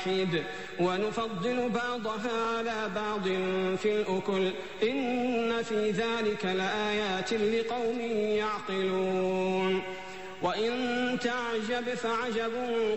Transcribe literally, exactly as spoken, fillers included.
واحد ونفضل بعضها على بعض في الأكل إن في ذلك لآيات لقوم يعقلون. وإن تعجب فعجب